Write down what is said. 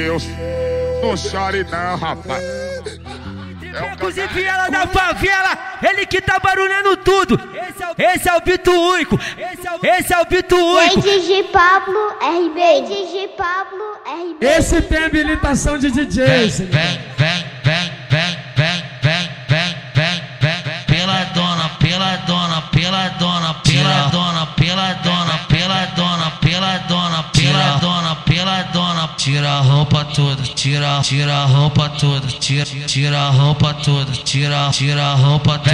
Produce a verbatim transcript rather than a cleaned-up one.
Deus, não chore não, rapaz. Trecos e Viela da favela, ele que tá barulhando tudo. Esse é o, esse é o Bito Único. Esse é o, esse é o Bito Único. D J Pablo R B. D J Pablo R B. Esse tem habilitação de D J. Vem, vem, vem, vem, vem, vem, vem, vem, vem, vem, pela dona, pela dona, pela dona, pela dona, pela dona, pela dona, pela dona, pela dona, pela dona, tira a roupa toda, tira, tira a roupa toda, tira, tira a roupa toda, tira, tira a roupa toda.